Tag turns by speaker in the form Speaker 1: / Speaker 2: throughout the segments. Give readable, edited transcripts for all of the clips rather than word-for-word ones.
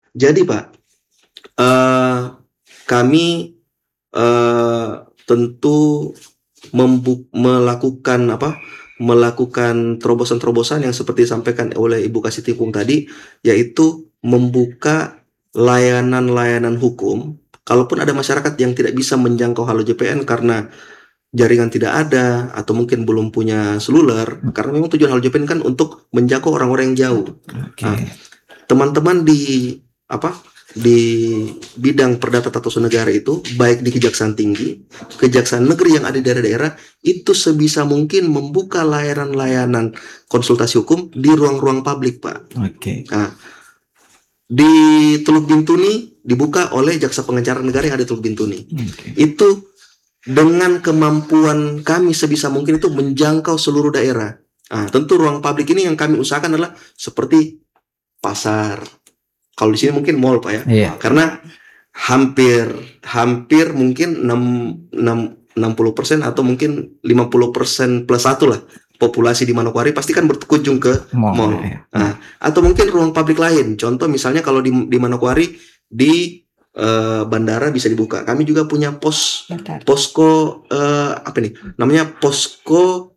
Speaker 1: Jadi Pak, kami tentu melakukan terobosan-terobosan yang seperti disampaikan oleh Ibu Kasitikung tadi, yaitu membuka layanan-layanan hukum. Kalaupun ada masyarakat yang tidak bisa menjangkau Halo JPN karena jaringan tidak ada atau mungkin belum punya seluler, karena memang tujuan Halo JPN kan untuk menjangkau orang-orang yang jauh. Nah, teman-teman di bidang perdata tata usaha negara itu, baik di Kejaksaan Tinggi, Kejaksaan Negeri yang ada di daerah-daerah, itu sebisa mungkin membuka layanan-layanan konsultasi hukum di ruang-ruang publik, Pak. Nah, di Teluk Bintuni dibuka oleh Jaksa Pengacara Negara yang ada di Teluk Bintuni. Itu dengan kemampuan kami sebisa mungkin itu menjangkau seluruh daerah. Nah, tentu ruang publik ini yang kami usahakan adalah seperti pasar. Kalau di sini mungkin mall, Pak ya.
Speaker 2: Iya.
Speaker 1: Karena hampir mungkin 60% atau mungkin 50% plus 1 lah populasi di Manokwari pasti kan berkunjung ke mall.
Speaker 2: Ya.
Speaker 1: Nah, atau mungkin ruang publik lain. Contoh misalnya kalau di Manokwari di bandara bisa dibuka. Kami juga punya posko namanya posko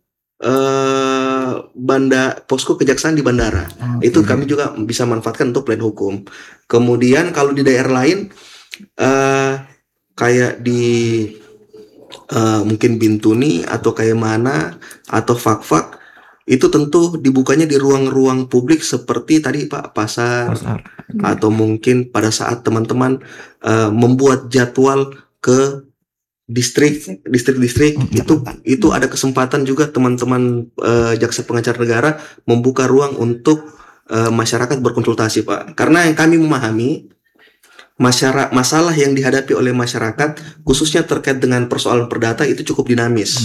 Speaker 1: posko kejaksaan di bandara. Itu kami juga bisa manfaatkan untuk plan hukum. Kemudian kalau di daerah lain kayak di mungkin Bintuni atau kayak mana atau Fak-Fak, itu tentu dibukanya di ruang-ruang publik seperti tadi Pak, pasar. Atau mungkin pada saat teman-teman membuat jadwal ke distrik itu ada kesempatan juga teman-teman Jaksa Pengacara Negara membuka ruang untuk masyarakat berkonsultasi, Pak. Karena yang kami memahami masalah yang dihadapi oleh masyarakat khususnya terkait dengan persoalan perdata itu cukup dinamis.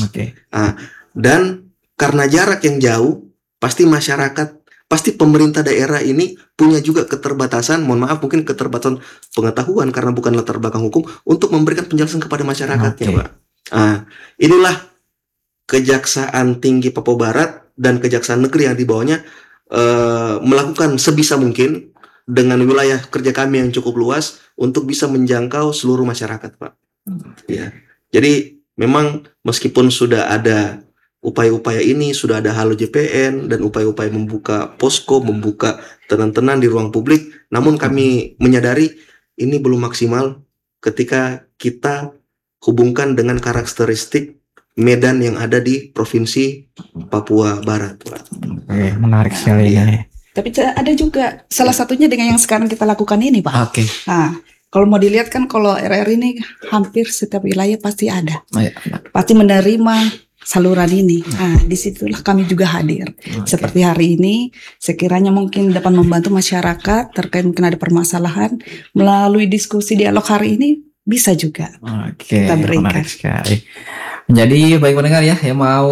Speaker 1: Dan karena jarak yang jauh, pasti pemerintah daerah ini punya juga keterbatasan, mungkin keterbatasan pengetahuan karena bukan latar belakang hukum untuk memberikan penjelasan kepada masyarakatnya, Pak. Inilah Kejaksaan Tinggi Papua Barat dan Kejaksaan Negeri yang di bawahnya melakukan sebisa mungkin dengan wilayah kerja kami yang cukup luas untuk bisa menjangkau seluruh masyarakat, Pak. Ya. Jadi memang meskipun sudah ada upaya-upaya ini, sudah ada Halo JPN dan upaya-upaya membuka posko, membuka tenan-tenan di ruang publik, namun kami menyadari ini belum maksimal ketika kita hubungkan dengan karakteristik medan yang ada di Provinsi Papua Barat.
Speaker 2: Menarik sekali ya.
Speaker 3: Tapi ada juga salah satunya dengan yang sekarang kita lakukan ini, Pak. Nah, kalau mau dilihat kan kalau RR ini hampir setiap wilayah pasti ada. Pasti menerima saluran ini. Nah, disitulah kami juga hadir. Seperti hari ini, sekiranya mungkin dapat membantu masyarakat terkait mungkin ada permasalahan melalui diskusi dialog hari ini bisa juga kita berikan.
Speaker 2: Menarik sekali. Jadi baik pendengar ya, yang mau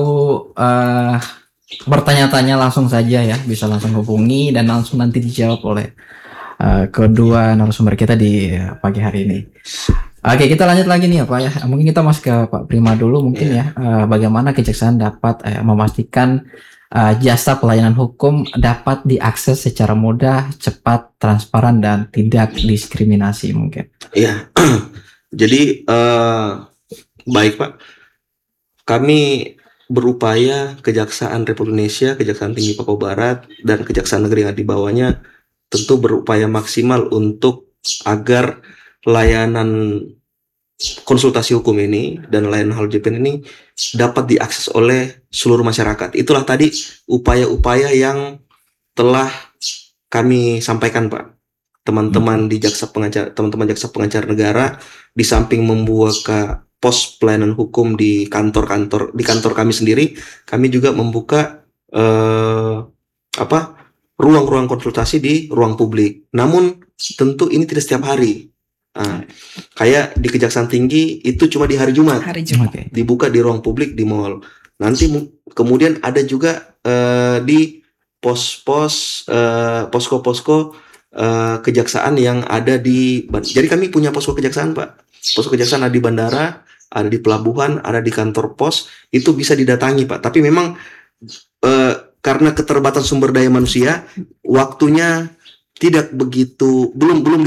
Speaker 2: bertanya-tanya langsung saja ya, bisa langsung hubungi dan langsung nanti dijawab oleh kedua narasumber kita di pagi hari ini. Oke, kita lanjut lagi nih ya Pak ya. Mungkin kita masuk ke Pak Prima dulu mungkin ya. Bagaimana kejaksaan dapat memastikan jasa pelayanan hukum dapat diakses secara mudah, cepat, transparan dan tidak diskriminasi mungkin.
Speaker 1: Iya. Jadi baik Pak. Kami berupaya Kejaksaan Republik Indonesia, Kejaksaan Tinggi Papua Barat dan Kejaksaan Negeri yang di bawahnya tentu berupaya maksimal untuk agar layanan konsultasi hukum ini dan layanan Halo JPN ini dapat diakses oleh seluruh masyarakat. Itulah tadi upaya-upaya yang telah kami sampaikan, Pak. Teman-teman di Jaksa Pengacara Negara di samping membuka pos pelayanan hukum di kantor kami sendiri, kami juga membuka ruang-ruang konsultasi di ruang publik. Namun tentu ini tidak setiap hari. Kayak di Kejaksaan Tinggi itu cuma di hari Jumat. Dibuka di ruang publik di mall. Nanti kemudian ada juga di posko-posko kejaksaan yang ada di. Jadi kami punya posko kejaksaan, Pak. Posko kejaksaan ada di bandara, ada di pelabuhan, ada di kantor pos, itu bisa didatangi, Pak. Tapi memang karena keterbatasan sumber daya manusia, waktunya tidak begitu belum